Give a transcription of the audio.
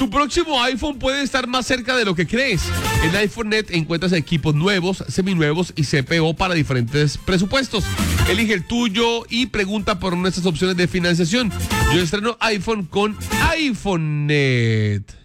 Tu próximo iPhone puede estar más cerca de lo que crees. En iPhone.net encuentras equipos nuevos, seminuevos y CPO para diferentes presupuestos. Elige el tuyo y pregunta por nuestras opciones de financiación. Yo estreno iPhone con iPhone.net.